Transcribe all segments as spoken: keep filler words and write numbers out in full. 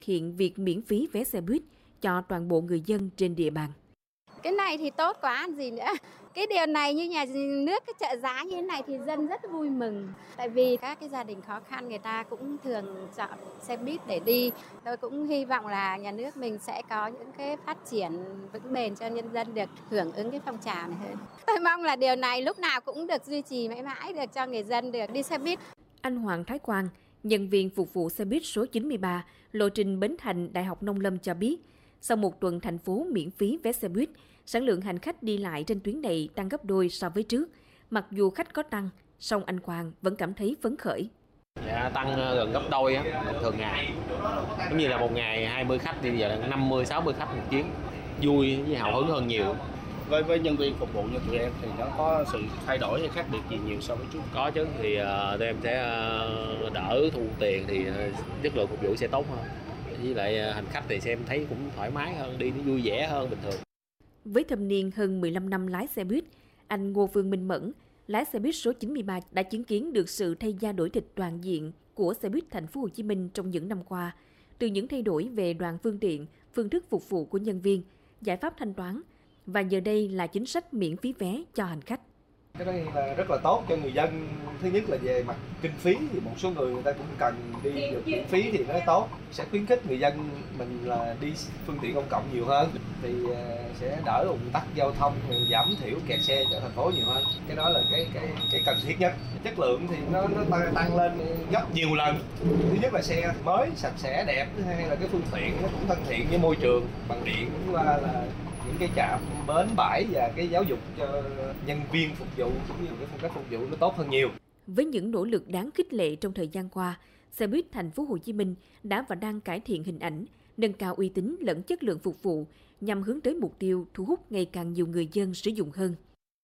hiện việc miễn phí vé xe buýt cho toàn bộ người dân trên địa bàn. Cái này thì tốt quá gì nữa. Cái điều này như nhà nước cái trợ giá như thế này thì dân rất vui mừng. Tại vì các cái gia đình khó khăn người ta cũng thường chọn xe buýt để đi. Tôi cũng hy vọng là nhà nước mình sẽ có những cái phát triển vững bền cho nhân dân được hưởng ứng cái phong trào này hơn. Tôi mong là điều này lúc nào cũng được duy trì mãi mãi, được cho người dân được đi xe buýt. Anh Hoàng Thái Quang, nhân viên phục vụ xe buýt số chín mươi ba, lộ trình Bến Thành, Đại học Nông Lâm cho biết, sau một tuần thành phố miễn phí vé xe buýt, sản lượng hành khách đi lại trên tuyến này tăng gấp đôi so với trước. Mặc dù khách có tăng, song anh Quang vẫn cảm thấy phấn khởi. Dạ, tăng gần gấp đôi á, thường ngày. Giống như là một ngày hai mươi khách thì giờ là năm mươi sáu mươi khách một chuyến. Vui với hào hứng hơn nhiều. Với với nhân viên phục vụ như tụi em thì nó có sự thay đổi hay khác biệt gì nhiều so với trước? Có chứ, thì uh, tụi em sẽ uh, đỡ thu tiền thì uh, chất lượng phục vụ sẽ tốt hơn. Với lại uh, hành khách thì xem thấy cũng thoải mái hơn, đi nó vui vẻ hơn bình thường. Với thâm niên hơn mười lăm năm lái xe buýt, anh Ngô Phương Minh Mẫn, lái xe buýt số chín mươi ba đã chứng kiến được sự thay da đổi thịt toàn diện của xe buýt Thành phố Hồ Chí Minh trong những năm qua, từ những thay đổi về đoàn phương tiện, phương thức phục vụ của nhân viên, giải pháp thanh toán và giờ đây là chính sách miễn phí vé cho hành khách. Cái đó là rất là tốt cho người dân. Thứ nhất là về mặt kinh phí thì một số người người ta cũng cần đi được miễn phí thì nó tốt, sẽ khuyến khích người dân mình là đi phương tiện công cộng nhiều hơn thì sẽ đỡ ùn tắc giao thông, giảm thiểu kẹt xe cho thành phố nhiều hơn. Cái đó là cái cái cái cần thiết nhất. Chất lượng thì nó nó tăng, tăng lên gấp nhiều lần. Thứ nhất là xe mới sạch sẽ đẹp, thứ hai là cái phương tiện nó cũng thân thiện với môi trường bằng điện, thứ ba là những cái trạm bến bãi và cái giáo dục cho nhân viên phục vụ cũng như cái phong cách phục vụ nó tốt hơn nhiều. Với những nỗ lực đáng khích lệ trong thời gian qua, xe buýt Thành phố Hồ Chí Minh đã và đang cải thiện hình ảnh, nâng cao uy tín lẫn chất lượng phục vụ nhằm hướng tới mục tiêu thu hút ngày càng nhiều người dân sử dụng hơn.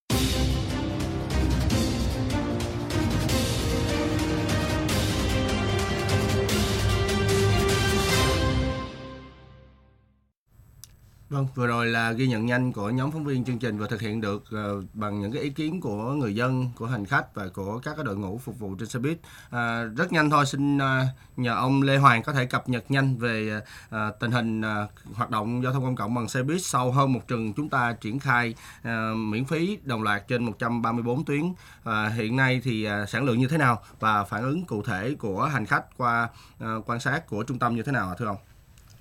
Vâng, vừa rồi là ghi nhận nhanh của nhóm phóng viên chương trình và thực hiện được uh, bằng những cái ý kiến của người dân, của hành khách và của các cái đội ngũ phục vụ trên xe buýt. À, rất nhanh thôi, xin uh, nhờ ông Lê Hoàng có thể cập nhật nhanh về uh, tình hình uh, hoạt động giao thông công cộng bằng xe buýt sau hơn một tuần chúng ta triển khai uh, miễn phí đồng loạt trên một trăm ba mươi tư tuyến. Uh, hiện nay thì uh, sản lượng như thế nào và phản ứng cụ thể của hành khách qua uh, quan sát của trung tâm như thế nào thưa ông?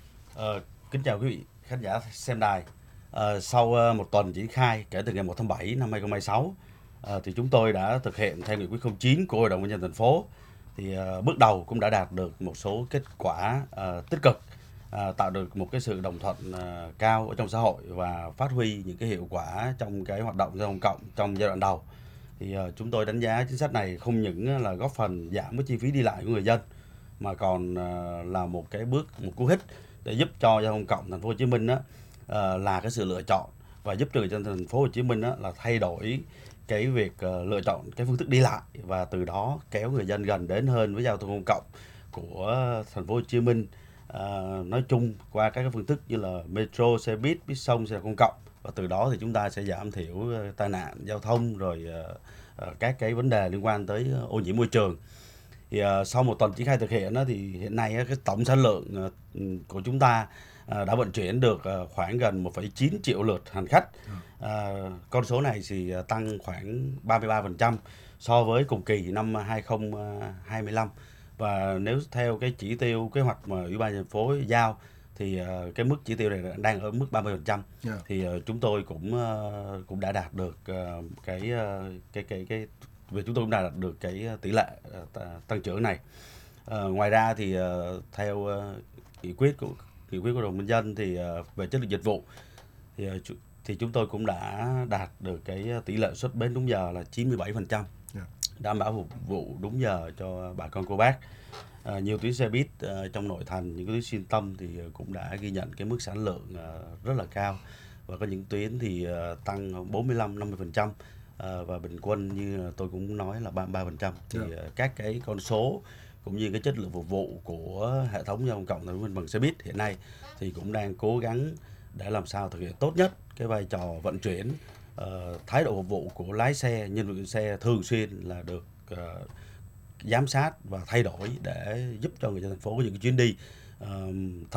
Ờ, kính chào quý vị khán giả xem đài. À, sau uh, một tuần triển khai kể từ ngày một tháng bảy năm hai không hai sáu, uh, thì chúng tôi đã thực hiện theo nghị quyết không chín của Hội đồng nhân dân thành phố. Thì uh, bước đầu cũng đã đạt được một số kết quả uh, tích cực, uh, tạo được một cái sự đồng thuận uh, cao ở trong xã hội và phát huy những cái hiệu quả trong cái hoạt động giao thông cộng trong giai đoạn đầu. Thì uh, chúng tôi đánh giá chính sách này không những là góp phần giảm cái chi phí đi lại của người dân mà còn uh, là một cái bước, một cú hích để giúp cho giao thông cộng thành phố Hồ Chí Minh đó, uh, là cái sự lựa chọn và giúp cho người dân thành phố Hồ Chí Minh đó, là thay đổi cái việc uh, lựa chọn cái phương thức đi lại và từ đó kéo người dân gần đến hơn với giao thông công cộng của thành phố Hồ Chí Minh uh, nói chung qua các cái phương thức như là metro, xe buýt, buýt sông, xe công cộng, và từ đó thì chúng ta sẽ giảm thiểu uh, tai nạn giao thông rồi uh, uh, các cái vấn đề liên quan tới uh, ô nhiễm môi trường. Thì uh, sau một tuần triển khai thực hiện đó, thì hiện nay uh, cái tổng sản lượng uh, của chúng ta uh, đã vận chuyển được uh, khoảng gần một phẩy chín triệu lượt hành khách. Uh, con số này thì uh, tăng khoảng ba mươi ba phần trăm so với cùng kỳ năm hai không hai lăm. Và nếu theo cái chỉ tiêu kế hoạch mà Ủy ban nhân dân thành phố giao thì uh, cái mức chỉ tiêu này đang ở mức ba mươi phần trăm. Yeah. Thì uh, chúng tôi cũng uh, cũng đã đạt được uh, cái, uh, cái cái cái vì chúng tôi cũng đã đạt được cái tỷ lệ uh, tăng trưởng này. Uh, ngoài ra thì uh, theo uh, nghị quyết của nghị quyết của Hội đồng nhân dân thì uh, về chất lượng dịch vụ thì uh, thì chúng tôi cũng đã đạt được cái tỷ lệ xuất bến đúng giờ là chín mươi bảy phần trăm, yeah. Đảm bảo phục vụ đúng giờ cho bà con cô bác. Uh, nhiều tuyến xe buýt uh, trong nội thành, những cái tuyến xuyên tâm thì cũng đã ghi nhận cái mức sản lượng uh, rất là cao, và có những tuyến thì uh, tăng bốn mươi lăm năm mươi phần trăm. Uh, và bình quân như tôi cũng nói là ba mươi ba phần trăm. Thì yeah. uh, các cái con số cũng như cái chất lượng phục vụ của hệ thống giao thông cộng thành phố Hồ Chí Minh bằng xe buýt hiện nay thì cũng đang cố gắng để làm sao thực hiện tốt nhất cái vai trò vận chuyển. Uh, thái độ phục vụ của lái xe, nhân viên xe thường xuyên là được uh, giám sát và thay đổi để giúp cho người dân thành phố có những cái chuyến đi uh,